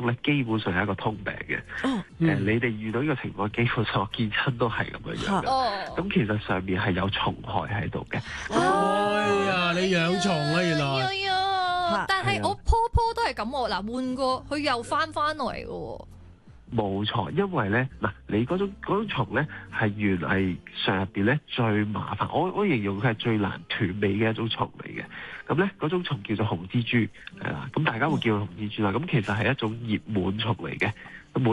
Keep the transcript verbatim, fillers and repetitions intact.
咧，基本上係一個通病嘅。 哦， 誒、 嗯呃，你哋遇到呢個情況，基本上我見親都係咁樣樣嘅。 哦， 咁其實上面係有蟲害喺度嘅。 哎呀，你養蟲啊，原來哎呀，但係我棵棵都係咁喎，嗱換過佢又翻翻嚟嘅喎。 冇錯，因為咧嗱，你嗰種嗰種蟲咧係園藝上入邊咧最麻煩，我我形容佢係最難斷尾嘅一種蟲嚟嘅。咁咧嗰種蟲叫做紅蜘蛛，係啦，咁大家會叫佢紅蜘蛛啦。咁其實係一種熱蟎蟲嚟嘅。